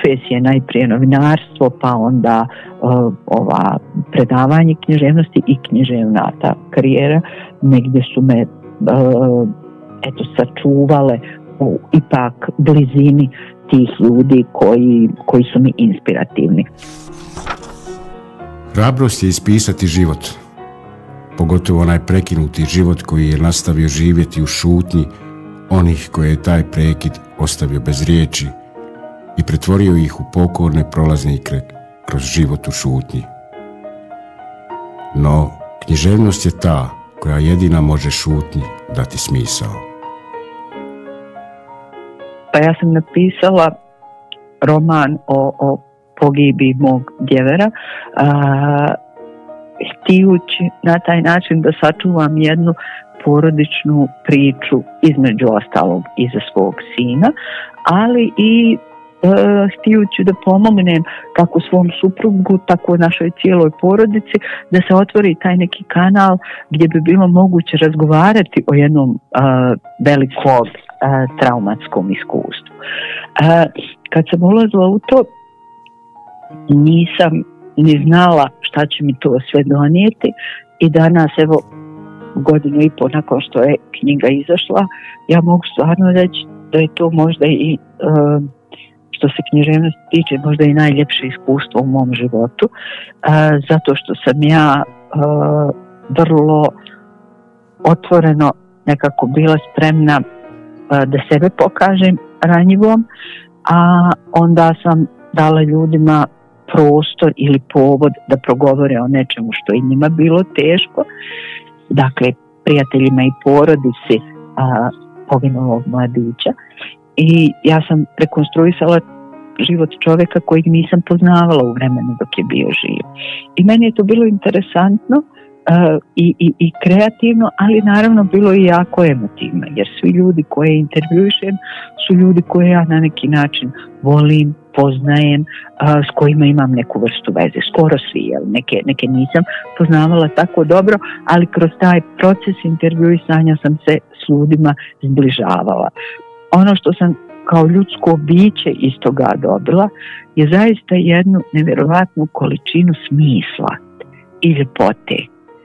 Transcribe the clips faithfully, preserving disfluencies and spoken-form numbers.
profesije, najprije novinarstvo, pa onda uh, ova predavanje književnosti i književna ta karijera, negdje su me uh, eto sačuvale u ipak blizini tih ljudi koji, koji su mi inspirativni. Hrabrost je ispisati život, pogotovo onaj prekinuti život koji je nastavio živjeti u šutnji onih koje je taj prekid ostavio bez riječi i pretvorio ih u pokorne prolaznike kroz život u šutnji. No, književnost je ta koja jedina može šutnji dati smisao. Pa ja sam napisala roman o, o pogibi mog djevera, a, htijući na taj način da sačuvam jednu porodičnu priču, između ostalog i za svog sina, ali i e, htijući da pomognem kako svom suprugu, tako našoj cijeloj porodici, da se otvori taj neki kanal gdje bi bilo moguće razgovarati o jednom e, velikom e, traumatskom iskustvu. E, kad sam ulazila u to, nisam ni znala šta će mi to sve donijeti i danas, evo, godinu i po nakon što je knjiga izašla, ja mogu stvarno reći da je to možda i, uh, što se književnosti tiče, možda i najljepše iskustvo u mom životu, uh, zato što sam ja uh, vrlo otvoreno nekako bila spremna uh, da sebe pokažem ranjivom, a onda sam dala ljudima prostor ili povod da progovore o nečemu što je njima bilo teško. Dakle, prijateljima i porodici a, poginulog mladića. I ja sam rekonstruisala život čovjeka kojeg nisam poznavala u vremenu dok je bio živ. I meni je to bilo interesantno uh, i, i, i kreativno, ali naravno bilo i jako emotivno, jer svi ljudi koje intervjušem su ljudi koje ja na neki način volim, poznajem, uh, s kojima imam neku vrstu veze. Skoro svi, jel? Neke, neke nisam poznavala tako dobro, ali kroz taj proces intervjuisanja sam se s ljudima zbližavala. Ono što sam kao ljudsko biće iz toga dobila je zaista jednu nevjerovatnu količinu smisla i ljepote.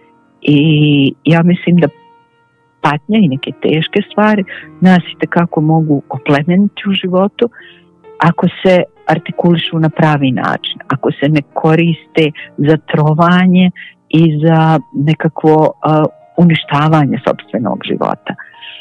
I ja mislim da patnja i neke teške stvari nas itekako mogu oplemeniti u životu ako se artikulišu na pravi način, ako se ne koriste za trovanje i za nekakvo uh, uništavanje sopstvenog života.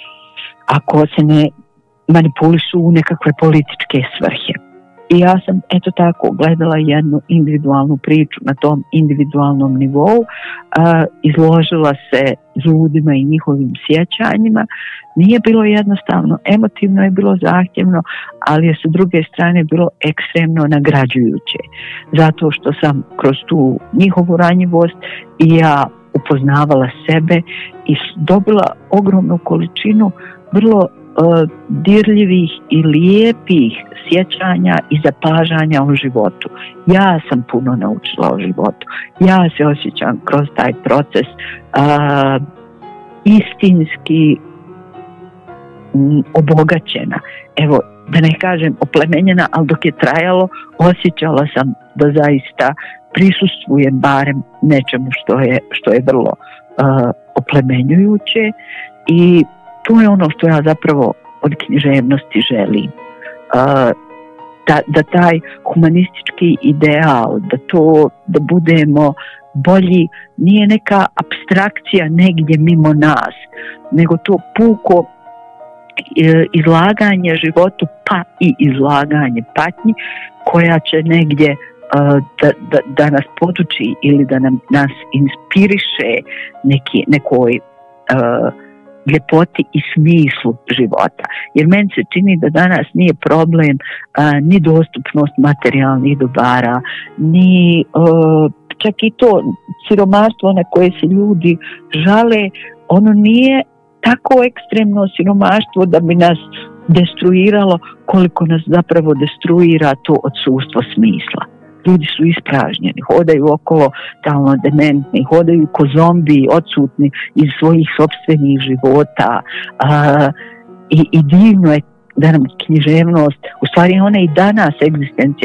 Ako se ne manipulišu u nekakve političke svrhe. I ja sam eto tako gledala jednu individualnu priču na tom individualnom nivou, uh, izložila se ljudima i njihovim sjećanjima. Nije bilo jednostavno, emotivno je bilo zahtjevno, ali je sa druge strane bilo ekstremno nagrađujuće. Zato što sam kroz tu njihovu ranjivost i ja upoznavala sebe i dobila ogromnu količinu vrlo Uh, dirljivih i lijepih sjećanja i zapažanja o životu. Ja sam puno naučila o životu. Ja se osjećam kroz taj proces uh, istinski m, obogaćena. Evo, da ne kažem oplemenjena, ali dok je trajalo, osjećala sam da zaista prisustvujem barem nečemu što je, što je vrlo uh, oplemenjujuće i to je ono što ja zapravo od književnosti želim. Uh, da, da taj humanistički ideal, da to, da budemo bolji, nije neka apstrakcija negdje mimo nas, nego to puko e, izlaganje životu, pa i izlaganje patnji, koja će negdje uh, da, da, da nas poduči ili da nam, nas inspiriše neki, nekoj uh, ljepoti i smislu života. Jer meni se čini da danas nije problem a, ni dostupnost materijalnih dobara, ni a, čak i to siromaštvo na koje se ljudi žale, ono nije tako ekstremno siromaštvo da bi nas destruiralo koliko nas zapravo destruira to odsustvo smisla. Ljudi su ispražnjeni, hodaju okolo talno dementni, hodaju ko zombi, odsutni iz svojih sopstvenih života. A, i, i divno je da nam književnost, u stvari ona i danas egzistencija